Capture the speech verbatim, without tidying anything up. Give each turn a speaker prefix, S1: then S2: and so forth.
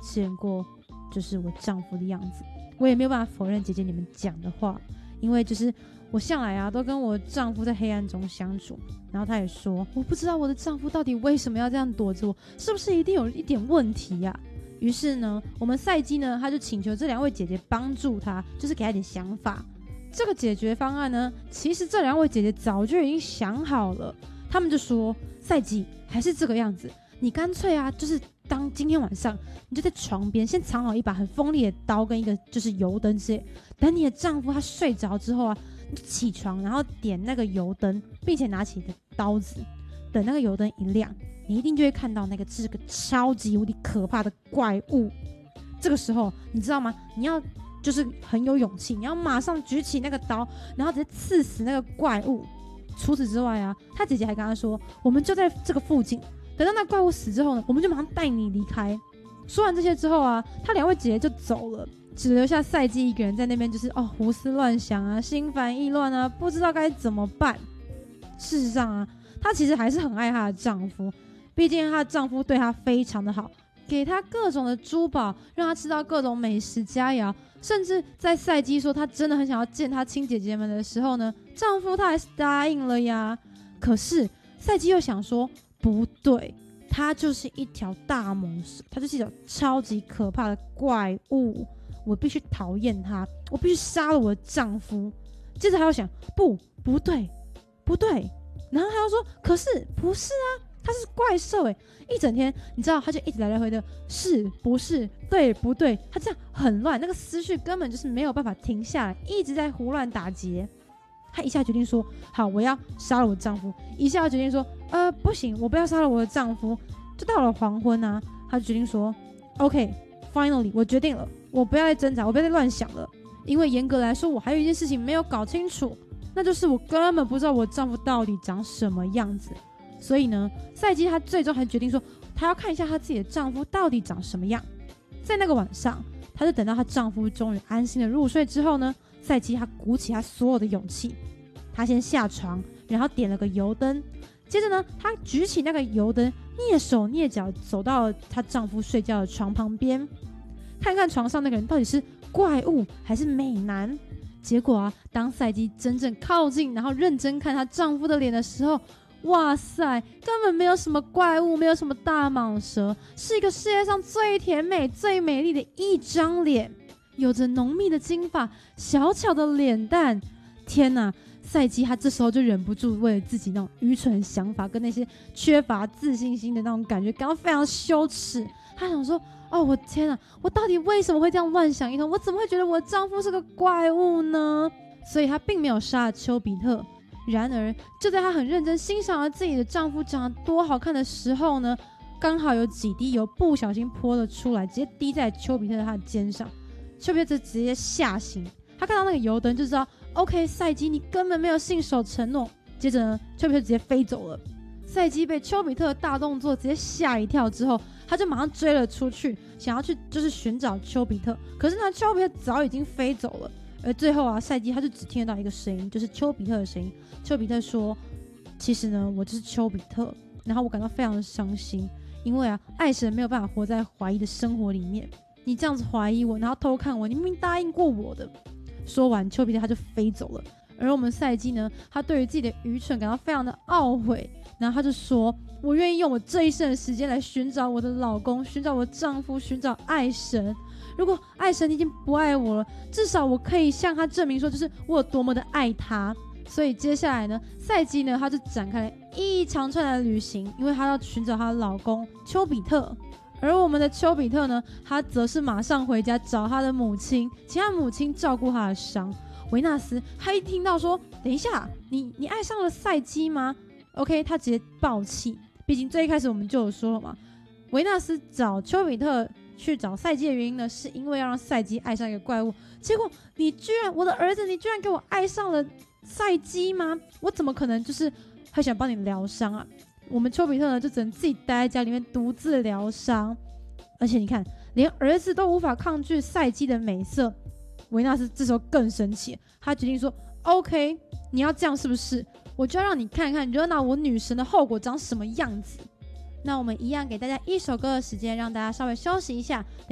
S1: 见过就是我丈夫的样子，我也没有办法否认姐姐你们讲的话，因为就是我向来啊都跟我丈夫在黑暗中相处，然后他也说我不知道我的丈夫到底为什么要这样躲着我，是不是一定有一点问题呀、啊？于是呢，我们赛基呢他就请求这两位姐姐帮助他，就是给他一点想法。这个解决方案呢，其实这两位姐姐早就已经想好了，他们就说赛基还是这个样子，你干脆啊就是当今天晚上你就在床边先藏好一把很锋利的刀跟一个就是油灯之类，等你的丈夫他睡着之后啊，你就起床然后点那个油灯，并且拿起你的刀子，等那个油灯一亮，你一定就会看到那个是个超级无敌可怕的怪物。这个时候你知道吗，你要就是很有勇气，你要马上举起那个刀，然后直接刺死那个怪物。除此之外啊，他姐姐还跟他说，我们就在这个附近，等到那怪物死之后呢，我们就马上带你离开。说完这些之后啊，他两位姐姐就走了，只留下赛基一个人在那边，就是哦胡思乱想啊，心烦意乱啊，不知道该怎么办。事实上啊，她其实还是很爱她的丈夫，毕竟她的丈夫对她非常的好，给她各种的珠宝，让她吃到各种美食佳肴，甚至在赛基说她真的很想要见她亲姐姐们的时候呢，丈夫他还是答应了呀。可是赛基又想说，不对，她就是一条大蟒蛇，她就是一条超级可怕的怪物，我必须讨厌她，我必须杀了我的丈夫。接着她又想，不，不对，不对，然后她又说，可是不是啊，他是怪兽哎！一整天，你知道，他就一直来来回的，是不是？对不对？他这样很乱，那个思绪根本就是没有办法停下来，一直在胡乱打结。他一下决定说：“好，我要杀了我的丈夫。”一下决定说：“呃，不行，我不要杀了我的丈夫。”就到了黄昏啊，他就决定说 ：“OK，finally， 我决定了，我不要再挣扎，我不要再乱想了。因为严格来说，我还有一件事情没有搞清楚，那就是我根本不知道我丈夫到底长什么样子。”所以呢，赛基她最终还决定说，她要看一下她自己的丈夫到底长什么样。在那个晚上，她就等到她丈夫终于安心的入睡之后呢，赛基她鼓起她所有的勇气，她先下床，然后点了个油灯，接着呢，她举起那个油灯，蹑手蹑脚走到了她丈夫睡觉的床旁边，看看床上那个人到底是怪物还是美男。结果啊，当赛基真正靠近，然后认真看她丈夫的脸的时候，哇塞，根本没有什么怪物，没有什么大蟒蛇，是一个世界上最甜美最美丽的一张脸，有着浓密的金发，小巧的脸蛋。天哪，赛基他这时候就忍不住为了自己那种愚蠢的想法跟那些缺乏自信心的那种感觉感到非常羞耻。他想说，哦，我天哪，我到底为什么会这样乱想一通，我怎么会觉得我的丈夫是个怪物呢？所以他并没有杀了丘比特。然而就在她很认真欣赏了自己的丈夫长得多好看的时候呢，刚好有几滴油不小心泼了出来，直接滴在丘比特他的肩上。丘比特直接吓醒，他看到那个油灯就知道 OK， 赛基你根本没有信守承诺。接着呢，丘比特直接飞走了。赛基被丘比特的大动作直接吓一跳之后，他就马上追了出去，想要去就是寻找丘比特。可是呢，丘比特早已经飞走了。而最后啊，赛基他就只听得到一个声音，就是丘比特的声音。丘比特说：“其实呢，我就是丘比特，然后我感到非常的伤心，因为啊，爱神没有办法活在怀疑的生活里面。你这样子怀疑我，然后偷看我，你明明答应过我的。”说完，丘比特他就飞走了。而我们赛基呢，他对于自己的愚蠢感到非常的懊悔，然后他就说：“我愿意用我这一生的时间来寻找我的老公，寻找我的丈夫，寻找爱神。如果爱神已经不爱我了，至少我可以向他证明说，就是我有多么的爱他。”所以接下来呢，赛基呢，他就展开了一长串的旅行，因为他要寻找她的老公丘比特。而我们的丘比特呢，他则是马上回家找他的母亲，请他母亲照顾他的伤。维纳斯他一听到说，等一下，你你爱上了赛基吗 ？OK， 他直接爆气。毕竟最一开始我们就有说了嘛，维纳斯找丘比特去找赛基的原因呢，是因为要让赛基爱上一个怪物。结果你居然，我的儿子，你居然给我爱上了赛基吗？我怎么可能就是会想帮你疗伤啊？我们丘比特呢，就只能自己待在家里面独自疗伤。而且你看，连儿子都无法抗拒赛基的美色。维纳斯这时候更生气，他决定说 OK， 你要这样是不是？我就要让你看看惹恼我女神的后果长什么样子。那我们一样给大家一首歌的时间，让大家稍微休息一下，